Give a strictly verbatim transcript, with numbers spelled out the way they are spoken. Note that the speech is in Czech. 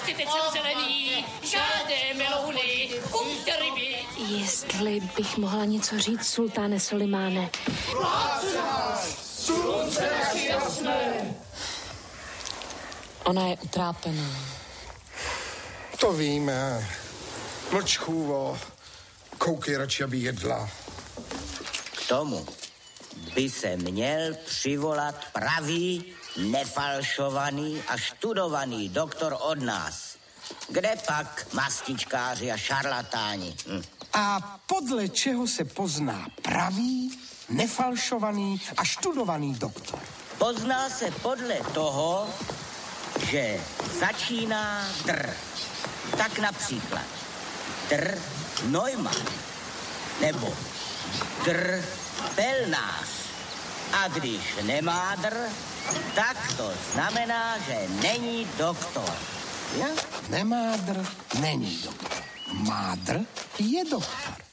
Ještě teď jsem zelený, žádné melouny, kumte ryby. Jestli bych mohla něco říct, sultáne Solimáne. Slunce naši jasné. Ona je utrápená. To víme. Mlč, chůvo. Koukej radši, aby jedla. K tomu by se měl přivolat pravý, nefalšovaný a študovaný doktor od nás. Kde pak mastičkáři a šarlatáni? Hm. A podle čeho se pozná pravý, nefalšovaný a študovaný doktor? Pozná se podle toho, že začíná dr. Tak například dr. Neumann nebo dr. Pelnář. A když nemá dr, tak to znamená, že není doktor. Ja? Nemá dr, není doktor. Má dr, je doktor.